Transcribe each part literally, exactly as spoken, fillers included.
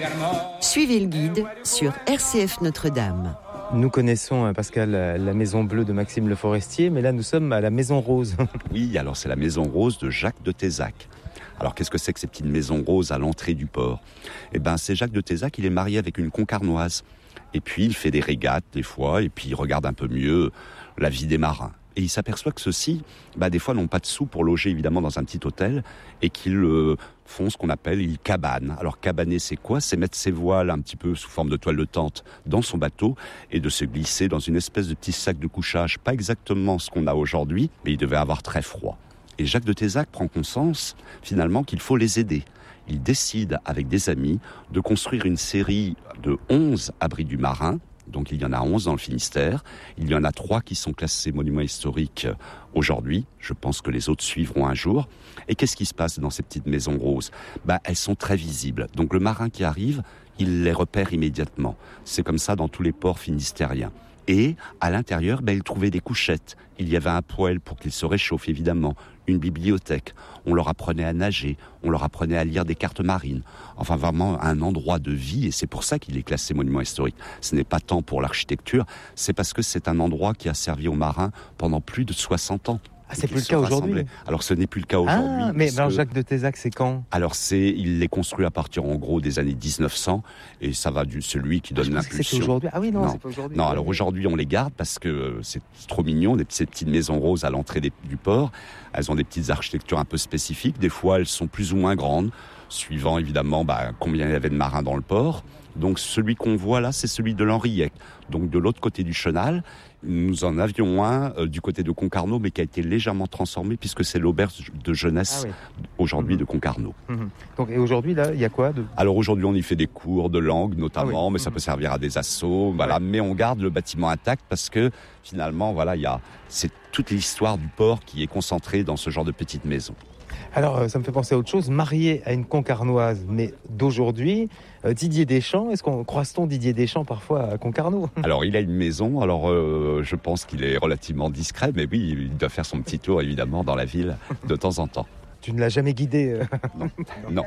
Suivez le guide sur R C F Notre-Dame. Nous connaissons, Pascal, la Maison Bleue de Maxime Le Forestier, mais là nous sommes à la Maison Rose. Oui, alors c'est la Maison Rose de Jacques de Tézac. Alors qu'est-ce que c'est que ces petites maisons roses à l'entrée du port ? Eh ben c'est Jacques de Tézac, il est marié avec une Concarnoise. Et puis il fait des régates des fois, et puis il regarde un peu mieux la vie des marins. Et il s'aperçoit que ceux-ci, bah, des fois, n'ont pas de sous pour loger, évidemment, dans un petit hôtel, et qu'ils euh, font ce qu'on appelle, ils cabanent. Alors, cabaner, c'est quoi ? C'est mettre ses voiles un petit peu sous forme de toile de tente dans son bateau, et de se glisser dans une espèce de petit sac de couchage. Pas exactement ce qu'on a aujourd'hui, mais il devait avoir très froid. Et Jacques de Tézac prend conscience, finalement, qu'il faut les aider. Il décide, avec des amis, de construire une série de onze abris du marin. Donc il y en a onze dans le Finistère, il y en a trois qui sont classés monuments historiques aujourd'hui, je pense que les autres suivront un jour. Et qu'est-ce qui se passe dans ces petites maisons roses ? Bah, elles sont très visibles, donc le marin qui arrive, il les repère immédiatement. C'est comme ça dans tous les ports finistériens. Et à l'intérieur, ben, il trouvait des couchettes. Il y avait un poêle pour qu'ils se réchauffent, évidemment. Une bibliothèque. On leur apprenait à nager. On leur apprenait à lire des cartes marines. Enfin, vraiment un endroit de vie. Et c'est pour ça qu'il est classé monument historique. Ce n'est pas tant pour l'architecture. C'est parce que c'est un endroit qui a servi aux marins pendant plus de soixante ans. Ah, c'est plus le cas aujourd'hui. Alors ce n'est plus le cas aujourd'hui. Ah, mais alors, Jacques de Tézac, c'est quand ? Alors c'est, il les construit à partir en gros des années dix-neuf cents et ça va du celui qui donne ah, l'impulsion. C'est aujourd'hui. Ah oui, non, non. c'est pas aujourd'hui. Non, alors aujourd'hui on les garde parce que c'est trop mignon, des, ces petites maisons roses à l'entrée des, du port. Elles ont des petites architectures un peu spécifiques. Des fois elles sont plus ou moins grandes, suivant évidemment bah, combien il y avait de marins dans le port. Donc celui qu'on voit là, c'est celui de l'Henriette. Donc de l'autre côté du chenal. Nous en avions un euh, du côté de Concarneau, mais qui a été légèrement transformé puisque c'est l'auberge de jeunesse ah oui. aujourd'hui mmh. de Concarneau. Mmh. Donc, et aujourd'hui, là, il y a quoi de... Alors aujourd'hui, on y fait des cours de langue notamment, ah oui. mais mmh. ça peut servir à des assos. Voilà. Ouais. Mais on garde le bâtiment intact parce que finalement, voilà, il y a, c'est toute l'histoire du port qui est concentrée dans ce genre de petite maison. Alors, ça me fait penser à autre chose. Marié à une Concarnoise, mais d'aujourd'hui, euh, Didier Deschamps, est-ce qu'on croise-t-on Didier Deschamps parfois à Concarneau ? Alors, il a une maison. Alors, euh, je pense qu'il est relativement discret, mais oui, il doit faire son petit tour, évidemment, dans la ville de temps en temps. Tu ne l'as jamais guidé euh... Non. non.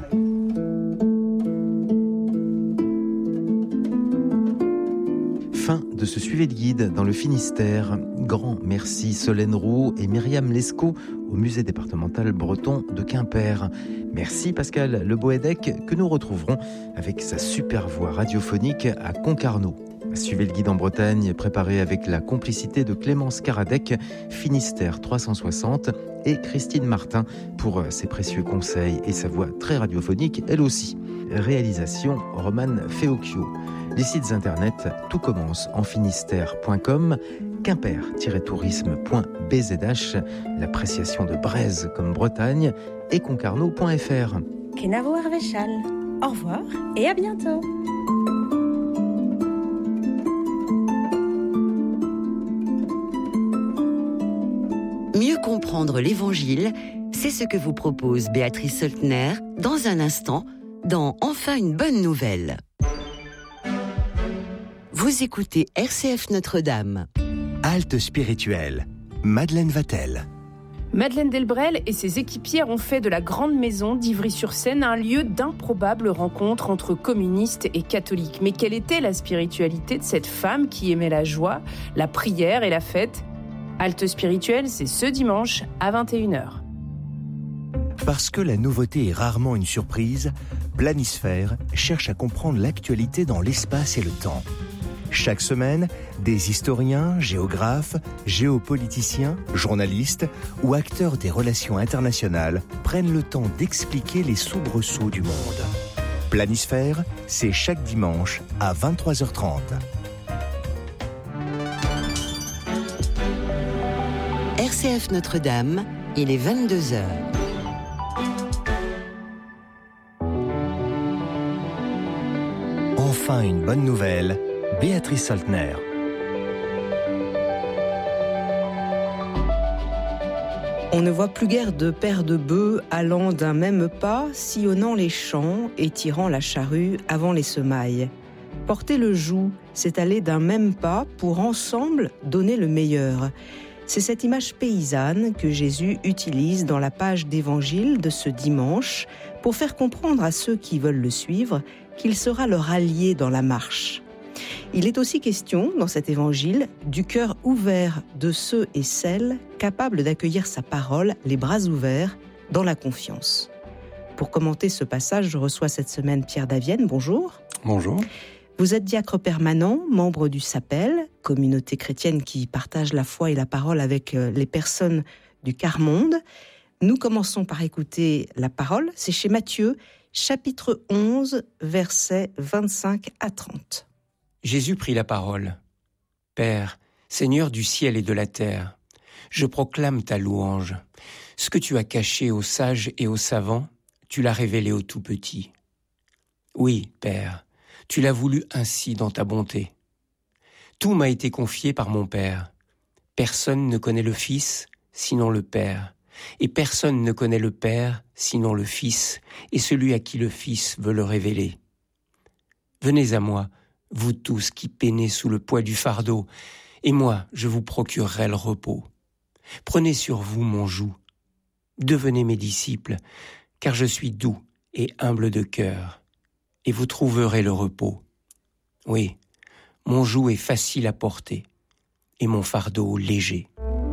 Fin de ce suivi de guide dans le Finistère. Grand merci Solène Roux et Myriam Lescaut au musée départemental breton de Quimper. Merci Pascal Le Boédec que nous retrouverons avec sa super voix radiophonique à Concarneau. Suivez le guide en Bretagne préparé avec la complicité de Clémence Karadec, Finistère trois cent soixante et Christine Martin pour ses précieux conseils et sa voix très radiophonique elle aussi. Réalisation Romane Feocchio. Les sites internet, tout commence en finistère point com, quimper tiret tourisme point b z h, l'appréciation de Breizh comme Bretagne et concarneau point f r. Kenavo Arvéchal. Au revoir et à bientôt. Mieux comprendre l'Évangile, c'est ce que vous propose Béatrice Soltner dans un instant dans Enfin une bonne nouvelle. Vous écoutez R C F Notre-Dame. Halte spirituelle. Madeleine Vatel. Madeleine Delbrel et ses équipières ont fait de la Grande Maison d'Ivry-sur-Seine un lieu d'improbables rencontres entre communistes et catholiques. Mais quelle était la spiritualité de cette femme qui aimait la joie, la prière et la fête ? Halte spirituelle, c'est ce dimanche à vingt et une heures. Parce que la nouveauté est rarement une surprise, Planisphère cherche à comprendre l'actualité dans l'espace et le temps. Chaque semaine, des historiens, géographes, géopoliticiens, journalistes ou acteurs des relations internationales prennent le temps d'expliquer les soubresauts du monde. Planisphère, c'est chaque dimanche à vingt-trois heures trente. R C F Notre-Dame, il est vingt-deux heures. Enfin une bonne nouvelle, Béatrice Soltner. On ne voit plus guère de paires de bœufs allant d'un même pas, sillonnant les champs et tirant la charrue avant les semailles. Porter le joug, c'est aller d'un même pas pour ensemble donner le meilleur. C'est cette image paysanne que Jésus utilise dans la page d'évangile de ce dimanche pour faire comprendre à ceux qui veulent le suivre qu'il sera leur allié dans la marche. Il est aussi question, dans cet évangile, du cœur ouvert de ceux et celles capables d'accueillir sa parole, les bras ouverts, dans la confiance. Pour commenter ce passage, je reçois cette semaine Pierre Davienne. Bonjour. Bonjour. Vous êtes diacre permanent, membre du SAPEL, communauté chrétienne qui partage la foi et la parole avec les personnes du quart monde. Nous commençons par écouter la parole. C'est chez Matthieu, chapitre onze, versets vingt-cinq à trente. Jésus prit la parole. « Père, Seigneur du ciel et de la terre, je proclame ta louange. Ce que tu as caché aux sages et aux savants, tu l'as révélé aux tout-petits. Oui, Père, tu l'as voulu ainsi dans ta bonté. Tout m'a été confié par mon Père. Personne ne connaît le Fils, sinon le Père. Et personne ne connaît le Père, sinon le Fils, et celui à qui le Fils veut le révéler. Venez à moi, vous tous qui peinez sous le poids du fardeau, et moi, je vous procurerai le repos. Prenez sur vous mon joug. Devenez mes disciples, car je suis doux et humble de cœur, et vous trouverez le repos. Oui, mon joug est facile à porter, et mon fardeau léger. »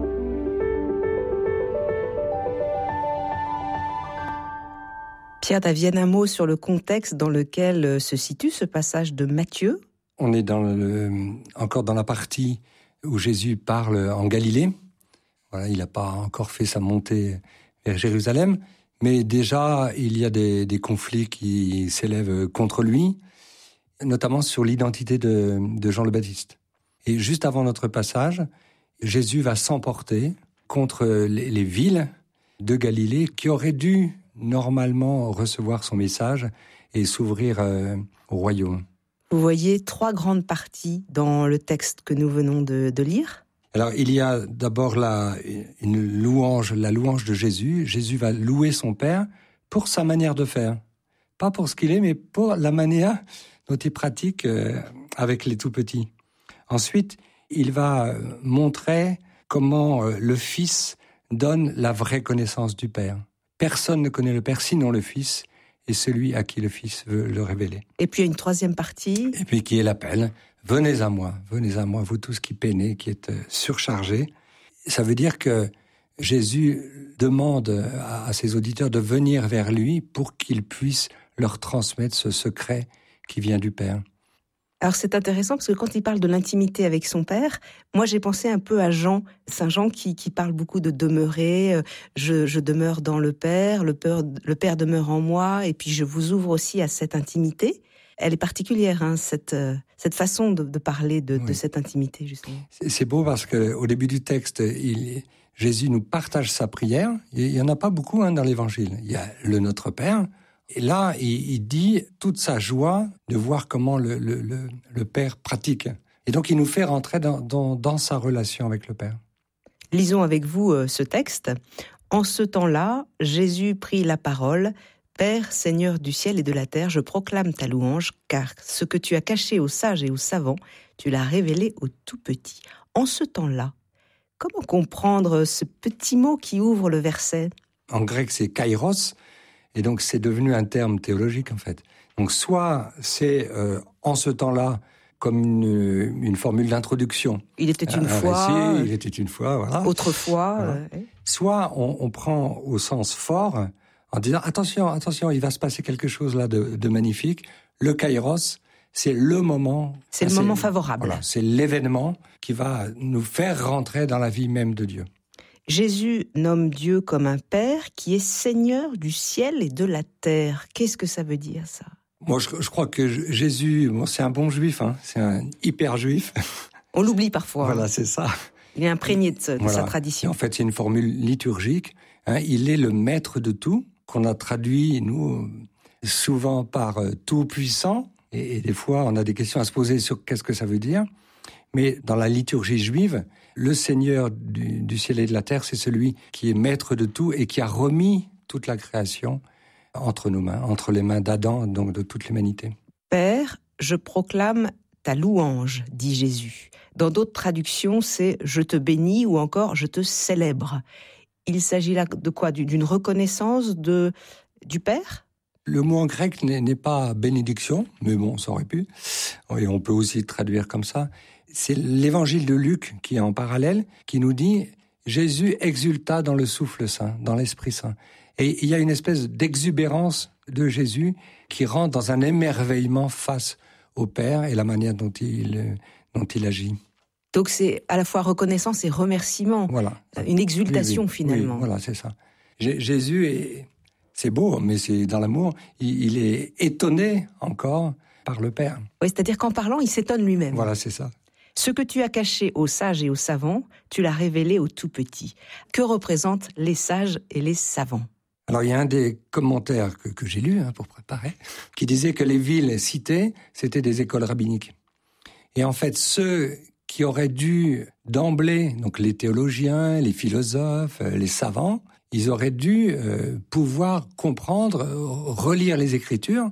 Pierre Davienne, un mot sur le contexte dans lequel se situe ce passage de Matthieu. On est dans le, encore dans la partie où Jésus parle en Galilée. Voilà, il n'a pas encore fait sa montée vers Jérusalem, mais déjà il y a des, des conflits qui s'élèvent contre lui, notamment sur l'identité de, de Jean le Baptiste. Et juste avant notre passage, Jésus va s'emporter contre les, les villes de Galilée qui auraient dû normalement recevoir son message et s'ouvrir euh, au royaume. Vous voyez trois grandes parties dans le texte que nous venons de, de lire. Alors, il y a d'abord la, une louange, la louange de Jésus. Jésus va louer son Père pour sa manière de faire. Pas pour ce qu'il est, mais pour la manière dont il pratique euh, avec les tout-petits. Ensuite, il va montrer comment euh, le Fils donne la vraie connaissance du Père. Personne ne connaît le Père sinon le Fils, et celui à qui le Fils veut le révéler. Et puis il y a une troisième partie. Et puis qui est l'appel. Venez à moi, venez à moi, vous tous qui peinez, qui êtes surchargés. Ça veut dire que Jésus demande à, à ses auditeurs de venir vers lui pour qu'il puisse leur transmettre ce secret qui vient du Père. Alors c'est intéressant parce que quand il parle de l'intimité avec son Père, moi j'ai pensé un peu à Jean, Saint Jean qui, qui parle beaucoup de demeurer, je, je demeure dans le Père, le Père, le Père demeure en moi, et puis je vous ouvre aussi à cette intimité. Elle est particulière, hein, cette, cette façon de, de parler de, oui. de cette intimité, justement. C'est, c'est beau parce qu'au début du texte, il, Jésus nous partage sa prière. Il n'y en a pas beaucoup hein, dans l'Évangile. Il y a le Notre Père. Et là, il, il dit toute sa joie de voir comment le, le, le, le Père pratique. Et donc, il nous fait rentrer dans, dans, dans sa relation avec le Père. Lisons avec vous euh, ce texte. En ce temps-là, Jésus prit la parole. Père, Seigneur du ciel et de la terre, je proclame ta louange, car ce que tu as caché aux sages et aux savants, tu l'as révélé aux tout-petits. En ce temps-là, comment comprendre ce petit mot qui ouvre le verset ? En grec, c'est kairos. Et donc, c'est devenu un terme théologique, en fait. Donc, soit c'est euh, en ce temps-là, comme une, une formule d'introduction. Il était une un fois. Récit, il était une fois, voilà. Autrefois. Voilà. Euh... Soit on, on prend au sens fort, en disant, attention, attention, il va se passer quelque chose là de, de magnifique. Le kairos, c'est le moment. C'est le c'est, moment favorable. Voilà, c'est l'événement qui va nous faire rentrer dans la vie même de Dieu. Jésus nomme Dieu comme un Père qui est Seigneur du ciel et de la terre. Qu'est-ce que ça veut dire, ça ? Moi, je, je crois que Jésus, bon, c'est un bon juif, hein, c'est un hyper juif. On l'oublie parfois. Voilà, hein. c'est ça. Il est imprégné de, ce, de voilà. sa tradition. Et en fait, c'est une formule liturgique. Hein, il est le maître de tout, qu'on a traduit, nous, souvent par euh, tout-puissant. Et, et des fois, on a des questions à se poser sur qu'est-ce que ça veut dire. Mais dans la liturgie juive, le Seigneur du, du ciel et de la terre, c'est celui qui est maître de tout et qui a remis toute la création entre nos mains, entre les mains d'Adam, donc de toute l'humanité. Père, je proclame ta louange, dit Jésus. Dans d'autres traductions, c'est « je te bénis » ou encore « je te célèbre ». Il s'agit là de quoi ? D'une reconnaissance de, du Père ? Le mot en grec n'est, n'est pas bénédiction, mais bon, ça aurait pu. Et on peut aussi traduire comme ça. C'est l'évangile de Luc qui est en parallèle, qui nous dit « Jésus exulta dans le souffle saint, dans l'Esprit Saint ». Et il y a une espèce d'exubérance de Jésus qui rentre dans un émerveillement face au Père et la manière dont il, dont il agit. Donc c'est à la fois reconnaissance et remerciement, voilà. Une exultation oui, oui, finalement. Oui, voilà, c'est ça. J- Jésus, est, c'est beau, mais c'est dans l'amour, il, il est étonné encore par le Père. Oui, c'est-à-dire qu'en parlant, il s'étonne lui-même. Voilà, c'est ça. Ce que tu as caché aux sages et aux savants, tu l'as révélé aux tout-petits. Que représentent les sages et les savants ? Alors, il y a un des commentaires que, que j'ai lu hein, pour préparer, qui disait que les villes citées, c'était des écoles rabbiniques. Et en fait, ceux qui auraient dû d'emblée, donc les théologiens, les philosophes, les savants, ils auraient dû euh, pouvoir comprendre, relire les Écritures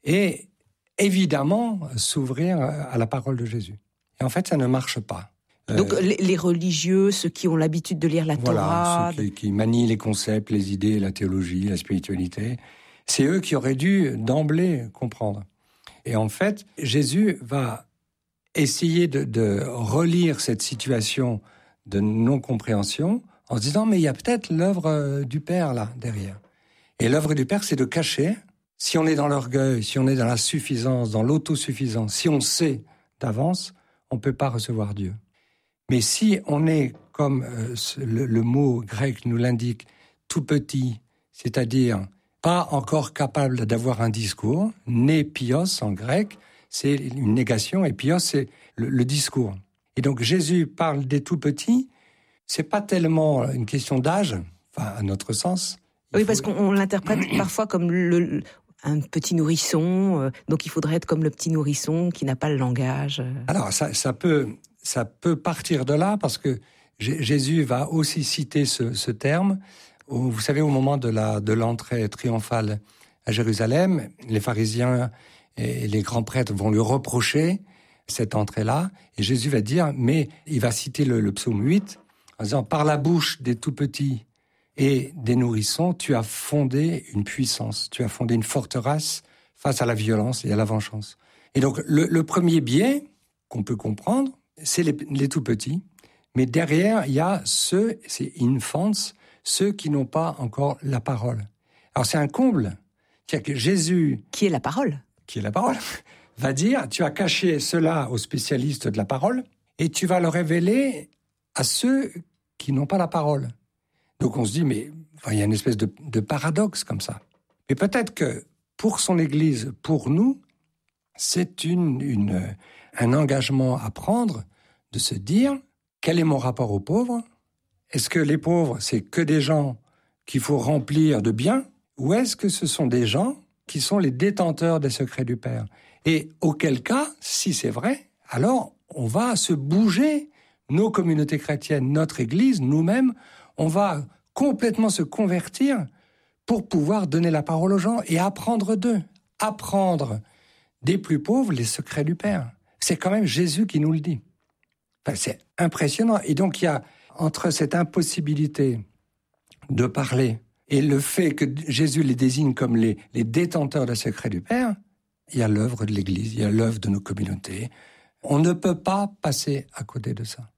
et évidemment s'ouvrir à la parole de Jésus. Et en fait, ça ne marche pas. Donc euh, les, les religieux, ceux qui ont l'habitude de lire la voilà, Torah... ceux qui, qui manient les concepts, les idées, la théologie, la spiritualité, c'est eux qui auraient dû d'emblée comprendre. Et en fait, Jésus va essayer de, de relire cette situation de non-compréhension en se disant « mais il y a peut-être l'œuvre du Père là, derrière ». Et l'œuvre du Père, c'est de cacher. Si on est dans l'orgueil, si on est dans la suffisance, dans l'autosuffisance, si on sait d'avance, on ne peut pas recevoir Dieu. Mais si on est, comme euh, le, le mot grec nous l'indique, tout petit, c'est-à-dire pas encore capable d'avoir un discours, né pios en grec, c'est une négation, et pios, c'est le, le discours. Et donc Jésus parle des tout petits, c'est pas tellement une question d'âge, enfin à notre sens. Oui, faut... parce qu'on l'interprète parfois comme le, un petit nourrisson, euh, donc il faudrait être comme le petit nourrisson qui n'a pas le langage. Alors ça, ça peut... Ça peut partir de là, parce que J- Jésus va aussi citer ce, ce terme. Où, vous savez, au moment de, la, de l'entrée triomphale à Jérusalem, les pharisiens et les grands prêtres vont lui reprocher cette entrée-là. Et Jésus va dire, mais il va citer le, le psaume huit, en disant, par la bouche des tout-petits et des nourrissons, tu as fondé une puissance, tu as fondé une forteresse face à la violence et à la vengeance. Et donc, le, le premier biais qu'on peut comprendre, c'est les, les tout-petits, mais derrière, il y a ceux, c'est infants, ceux qui n'ont pas encore la parole. Alors c'est un comble, c'est-à-dire que Jésus... Qui est la parole Qui est la parole, va dire, tu as caché cela aux spécialistes de la parole, et tu vas le révéler à ceux qui n'ont pas la parole. Donc on se dit, mais enfin, il y a une espèce de, de paradoxe comme ça. Mais peut-être que pour son Église, pour nous, c'est une... une un engagement à prendre, de se dire, quel est mon rapport aux pauvres ? Est-ce que les pauvres, c'est que des gens qu'il faut remplir de biens ? Ou est-ce que ce sont des gens qui sont les détenteurs des secrets du Père ? Et auquel cas, si c'est vrai, alors on va se bouger, nos communautés chrétiennes, notre Église, nous-mêmes, on va complètement se convertir pour pouvoir donner la parole aux gens et apprendre d'eux. Apprendre des plus pauvres les secrets du Père. C'est quand même Jésus qui nous le dit. Enfin, c'est impressionnant. Et donc, il y a, entre cette impossibilité de parler et le fait que Jésus les désigne comme les, les détenteurs des secrets du Père, il y a l'œuvre de l'Église, il y a l'œuvre de nos communautés. On ne peut pas passer à côté de ça.